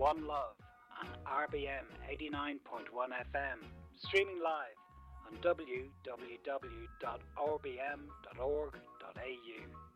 One Love on RBM 89.1 FM, streaming live on www.rbm.org.au.